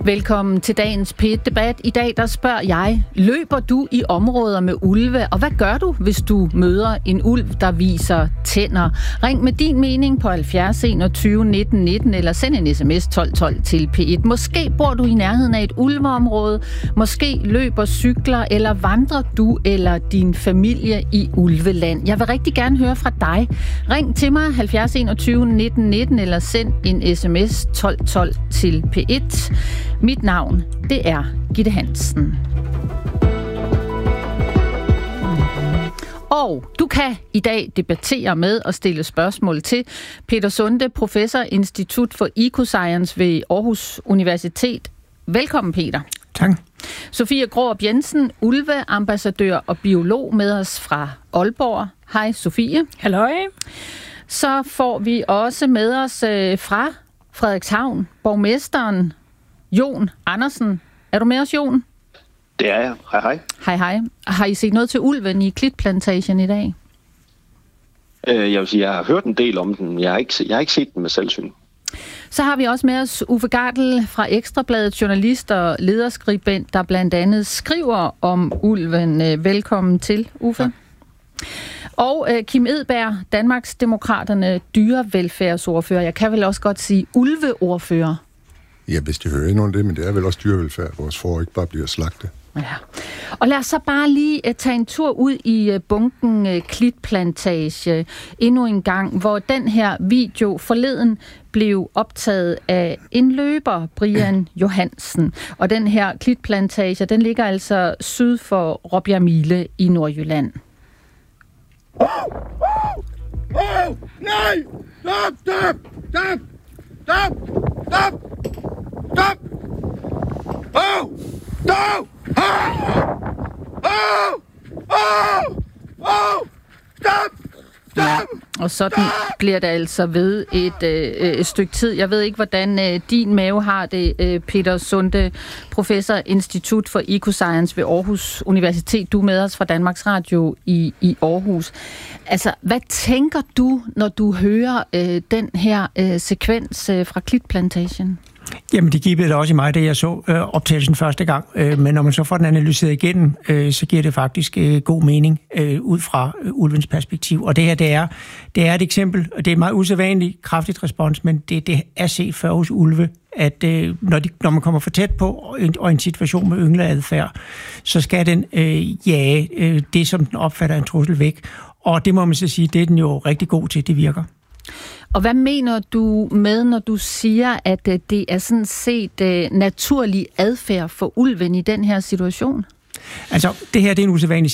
Velkommen til dagens P1-debat. I dag der spørger jeg, løber du i områder med ulve, og hvad gør du, hvis du møder en ulv, der viser tænder? Ring med din mening på 70 21 19 19, eller send en sms 12 12 til P1. Måske bor du i nærheden af et ulveområde, måske løber, cykler, eller vandrer du eller din familie i ulveland. Jeg vil rigtig gerne høre fra dig. Ring til mig 70 21 19 19, eller send en sms 12 12 til P1. Mit navn, det er Gitte Hansen. Og du kan i dag debattere med og stille spørgsmål til Peter Sunde, professor Institut for Ecoscience ved Aarhus Universitet. Velkommen, Peter. Tak. Sofie Grårup Jensen, ulveambassadør og biolog med os fra Aalborg. Hej, Sofie. Halløj. Så får vi også med os fra Frederikshavn, borgmesteren Jon Andersen. Er du med os, Jon? Det er jeg. Hej, hej. Hej, hej. Har I set noget til ulven i Klitplantagen i dag? Jeg vil sige, jeg har hørt en del om den. Jeg har ikke set den med selvsyn. Så har vi også med os Uffe Gardel fra Ekstrabladet, journalist og lederskribent, der blandt andet skriver om ulven. Velkommen til, Uffe. Tak. Og Kim Edberg, Danmarksdemokraterne dyrevelfærdsordfører. Jeg kan vel også godt sige ulveordfører. Ja, hvis det hører ind under det, men det er vel også dyrevelfærd, vores får ikke bare bliver slagtet. Ja. Og lad os så bare lige tage en tur ud i bunken Klitplantage endnu en gang, hvor den her video forleden blev optaget af en løber, Brian Johansen. Og den her Klitplantage, den ligger altså syd for Råbjergmile i Nordjylland. Nej! Stop! Stop! Stop! Stop! Stop! Oh! No! Stop! Ja, og sådan bliver det altså ved et stykke tid. Jeg ved ikke, hvordan din mave har det, Peter Sunde, professor Institut for Ecoscience ved Aarhus Universitet. Du er med os fra Danmarks Radio i Aarhus. Altså, hvad tænker du, når du hører den her sekvens fra Klitplantagen? Jamen, det giver det også i mig, da jeg så optagelsen første gang. Men når man så får den analyseret igennem, så giver det faktisk god mening ud fra ulvens perspektiv. Og det her, det er et eksempel, og det er et meget usædvanligt kraftigt respons, men det er set før hos ulve, at når man kommer for tæt på og en situation med yngleadfærd, så skal den jage det, som den opfatter en trussel væk. Og det må man så sige, det er den jo rigtig god til, det virker. Og hvad mener du med, når du siger, at det er sådan set naturlig adfærd for ulven i den her situation? Altså, det her det er en usædvanlig